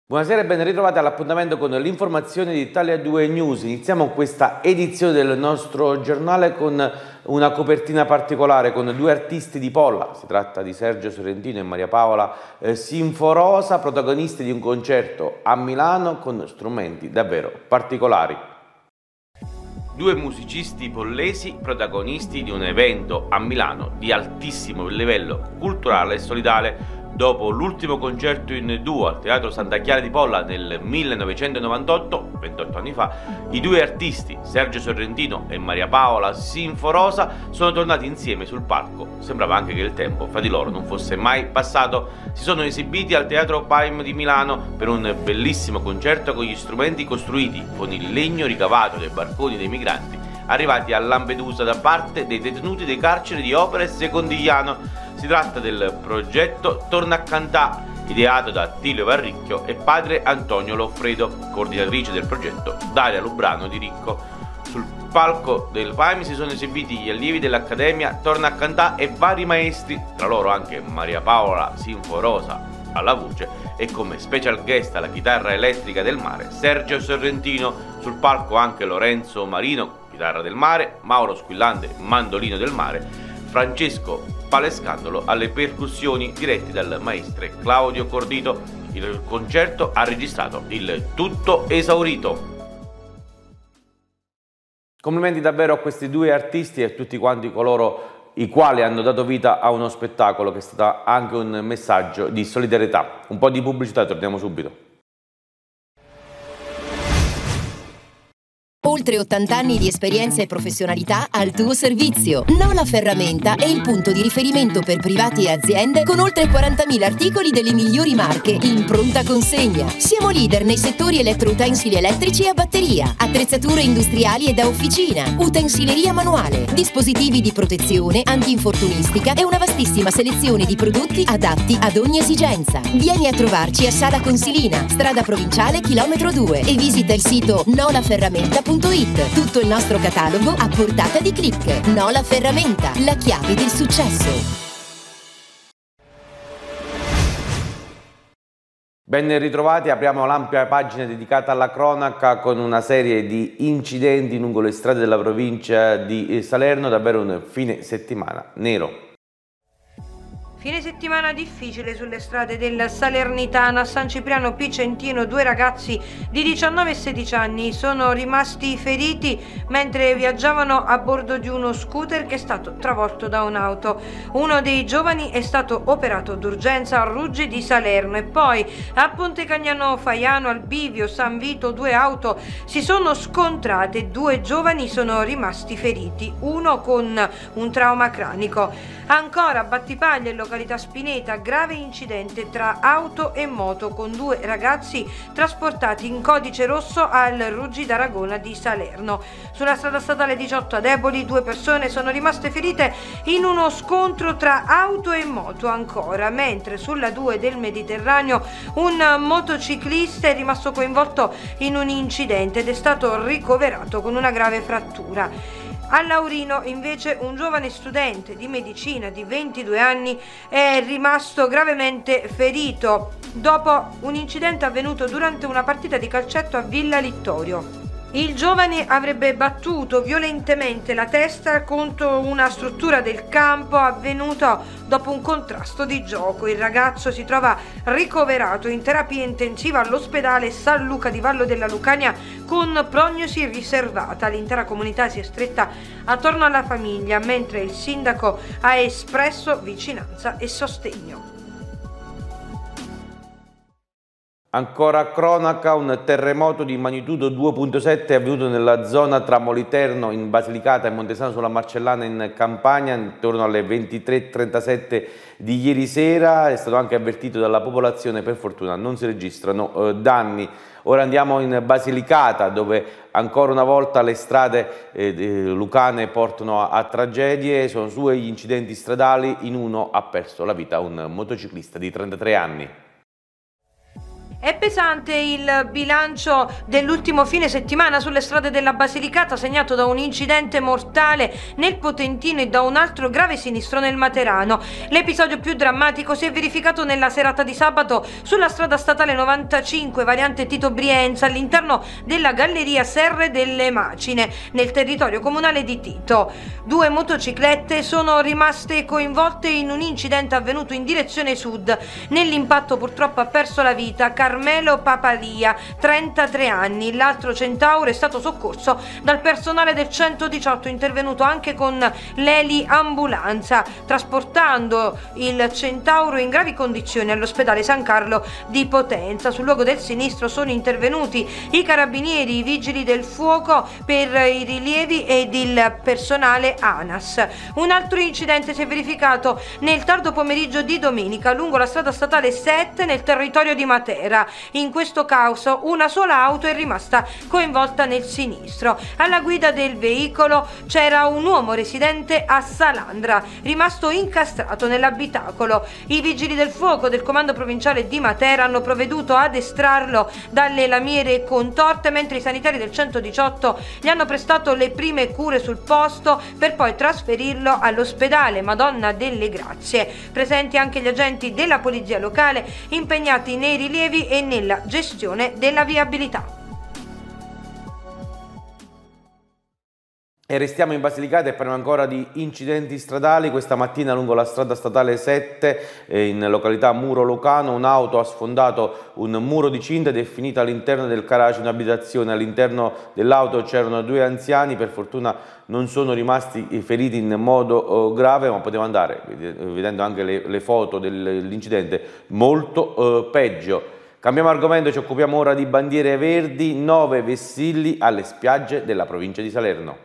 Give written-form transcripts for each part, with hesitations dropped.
Buonasera e ben ritrovati all'appuntamento con l'informazione di Italia 2 News. Iniziamo questa edizione del nostro giornale con una copertina particolare con due artisti di Polla. Si tratta di Sergio Sorrentino e Maria Paola Sinforosa, protagonisti di un concerto a Milano con strumenti davvero particolari. Due musicisti pollesi protagonisti di un evento a Milano di altissimo livello culturale e solidale. Dopo l'ultimo concerto in duo al Teatro Santa Chiara di Polla nel 1998, 28 anni fa, i due artisti, Sergio Sorrentino e Maria Paola Sinforosa, sono tornati insieme sul palco. Sembrava anche che il tempo fra di loro non fosse mai passato. Si sono esibiti al Teatro Paim di Milano per un bellissimo concerto con gli strumenti costruiti con il legno ricavato dai barconi dei migranti arrivati a Lampedusa da parte dei detenuti dei carceri di Opera e Secondigliano. Si tratta del progetto Torna a Cantà, ideato da Attilio Varricchio e padre Antonio Loffredo, coordinatrice del progetto Daria Lubrano di Ricco. Sul palco del Paim si sono esibiti gli allievi dell'Accademia Torna a Cantà e vari maestri, tra loro anche Maria Paola Sinforosa alla voce e come special guest alla chitarra elettrica del mare Sergio Sorrentino. Sul palco anche Lorenzo Marino, chitarra del mare, Mauro Squillante, mandolino del mare, Francesco Palescandolo alle percussioni, diretti dal maestre Claudio Cordito. Il concerto ha registrato il tutto esaurito. Complimenti davvero a questi due artisti e a tutti quanti coloro i quali hanno dato vita a uno spettacolo che è stato anche un messaggio di solidarietà. Un po' di pubblicità e torniamo subito. Oltre 80 anni di esperienza e professionalità al tuo servizio. Nola Ferramenta è il punto di riferimento per privati e aziende con oltre 40.000 articoli delle migliori marche in pronta consegna. Siamo leader nei settori elettroutensili elettrici e a batteria, attrezzature industriali e da officina, utensileria manuale, dispositivi di protezione, antinfortunistica e una vastissima selezione di prodotti adatti ad ogni esigenza. Vieni a trovarci a Sala Consilina, strada provinciale chilometro 2 e visita il sito nolaferramenta.it. Tutto il nostro catalogo a portata di click. Nola Ferramenta, la chiave del successo. Ben ritrovati, apriamo l'ampia pagina dedicata alla cronaca con una serie di incidenti lungo le strade della provincia di Salerno, davvero un fine settimana nero. Fine settimana difficile sulle strade del Salernitano. A San Cipriano Picentino due ragazzi di 19 e 16 anni sono rimasti feriti mentre viaggiavano a bordo di uno scooter che è stato travolto da un'auto. Uno dei giovani è stato operato d'urgenza a Ruggi di Salerno e poi a Ponte Cagnano Faiano al bivio San Vito due auto si sono scontrate, due giovani sono rimasti feriti, uno con un trauma cranico. Ancora a Battipaglia in località Spineta, grave incidente tra auto e moto con due ragazzi trasportati in codice rosso al Ruggi d'Aragona di Salerno. Sulla strada statale 18 ad Eboli due persone sono rimaste ferite in uno scontro tra auto e moto ancora, mentre sulla 2 del Mediterraneo un motociclista è rimasto coinvolto in un incidente ed è stato ricoverato con una grave frattura. A Laurino invece un giovane studente di medicina di 22 anni è rimasto gravemente ferito dopo un incidente avvenuto durante una partita di calcetto a Villa Littorio. Il giovane avrebbe battuto violentemente la testa contro una struttura del campo avvenuto dopo un contrasto di gioco. Il ragazzo si trova ricoverato in terapia intensiva all'ospedale San Luca di Vallo della Lucania con prognosi riservata. L'intera comunità si è stretta attorno alla famiglia, mentre il sindaco ha espresso vicinanza e sostegno. Ancora cronaca, un terremoto di magnitudo 2.7 è avvenuto nella zona tra Moliterno in Basilicata e Montesano sulla Marcellana in Campania intorno alle 23:37 di ieri sera. È stato anche avvertito dalla popolazione, per fortuna non si registrano danni. Ora andiamo in Basilicata dove ancora una volta le strade lucane portano a tragedie. Sono due gli incidenti stradali, in uno ha perso la vita un motociclista di 33 anni. È pesante il bilancio dell'ultimo fine settimana sulle strade della Basilicata, segnato da un incidente mortale nel Potentino e da un altro grave sinistro nel Materano. L'episodio più drammatico si è verificato nella serata di sabato sulla strada statale 95, variante Tito Brienza, all'interno della galleria Serre delle Macine, nel territorio comunale di Tito. 2 motociclette sono rimaste coinvolte in un incidente avvenuto in direzione sud. Nell'impatto purtroppo ha perso la vita Carmelo Papalia, 33 anni. L'altro centauro è stato soccorso dal personale del 118, intervenuto anche con l'eli ambulanza, trasportando il centauro in gravi condizioni all'ospedale San Carlo di Potenza. Sul luogo del sinistro sono intervenuti i carabinieri, i vigili del fuoco per i rilievi ed il personale ANAS. Un altro incidente si è verificato nel tardo pomeriggio di domenica lungo la strada statale 7 nel territorio di Matera. In questo caso una sola auto è rimasta coinvolta nel sinistro. Alla guida del veicolo c'era un uomo residente a Salandra, rimasto incastrato nell'abitacolo. I vigili del fuoco del comando provinciale di Matera hanno provveduto ad estrarlo dalle lamiere contorte, mentre i sanitari del 118 gli hanno prestato le prime cure sul posto per poi trasferirlo all'ospedale Madonna delle Grazie. Presenti anche gli agenti della polizia locale impegnati nei rilievi e nella gestione della viabilità. E restiamo in Basilicata e parliamo ancora di incidenti stradali. Questa mattina lungo la strada statale 7 in località Muro Lucano un'auto ha sfondato un muro di cinta ed è finita all'interno del garage di un'abitazione. All'interno dell'auto c'erano 2 anziani, per fortuna non sono rimasti feriti in modo grave, ma poteva andare, vedendo anche le foto dell'incidente, molto peggio. Cambiamo argomento, ci occupiamo ora di bandiere verdi, 9 vessilli alle spiagge della provincia di Salerno.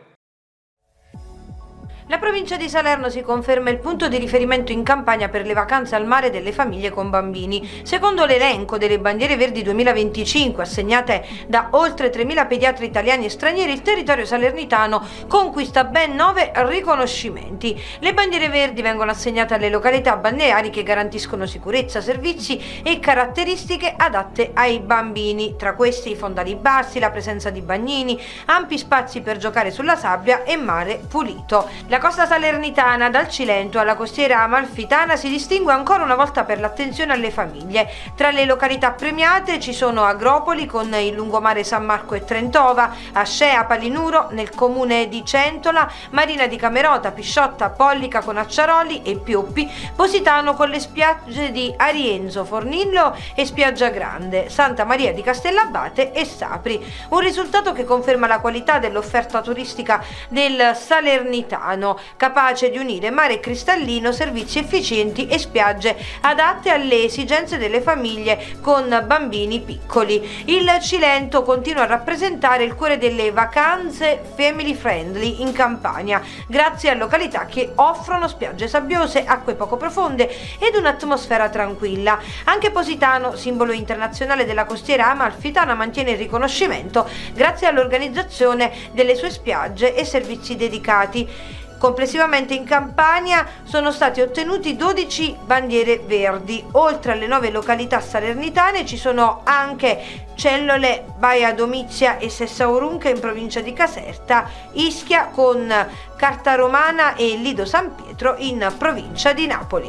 La provincia di Salerno si conferma il punto di riferimento in Campania per le vacanze al mare delle famiglie con bambini. Secondo l'elenco delle bandiere verdi 2025 assegnate da oltre 3.000 pediatri italiani e stranieri, il territorio salernitano conquista ben 9 riconoscimenti. Le bandiere verdi vengono assegnate alle località balneari che garantiscono sicurezza, servizi e caratteristiche adatte ai bambini. Tra questi i fondali bassi, la presenza di bagnini, ampi spazi per giocare sulla sabbia e mare pulito. La costa salernitana, dal Cilento alla costiera amalfitana, si distingue ancora una volta per l'attenzione alle famiglie. Tra le località premiate ci sono Agropoli con il lungomare San Marco e Trentova, Ascea, Palinuro nel comune di Centola, Marina di Camerota, Pisciotta, Pollica con Acciaroli e Pioppi, Positano con le spiagge di Arienzo, Fornillo e Spiaggia Grande, Santa Maria di Castellabate e Sapri. Un risultato che conferma la qualità dell'offerta turistica del salernitano, capace di unire mare cristallino, servizi efficienti e spiagge adatte alle esigenze delle famiglie con bambini piccoli. Il Cilento continua a rappresentare il cuore delle vacanze family friendly in Campania, grazie a località che offrono spiagge sabbiose, acque poco profonde ed un'atmosfera tranquilla. Anche Positano, simbolo internazionale della costiera amalfitana, mantiene il riconoscimento grazie all'organizzazione delle sue spiagge e servizi dedicati. Complessivamente in Campania sono stati ottenuti 12 bandiere verdi. Oltre alle 9 località salernitane ci sono anche Cellole, Baia Domizia e Sessaurunca in provincia di Caserta, Ischia con Carta Romana e Lido San Pietro in provincia di Napoli.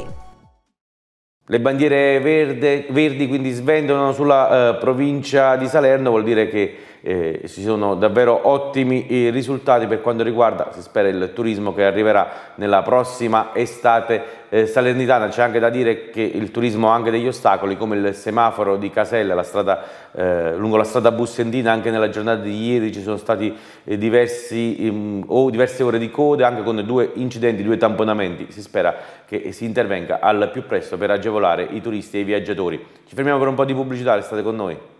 Le bandiere verdi quindi svendono sulla provincia di Salerno, vuol dire che ci sono davvero ottimi risultati per quanto riguarda, si spera, il turismo che arriverà nella prossima estate salernitana. C'è anche da dire che il turismo ha anche degli ostacoli, come il semaforo di Casella, lungo la strada Bussentina. Anche nella giornata di ieri ci sono stati diverse ore di code, anche con 2 incidenti, 2 tamponamenti. Si spera che si intervenga al più presto per agevolare i turisti e i viaggiatori. Ci fermiamo per un po' di pubblicità, restate con noi.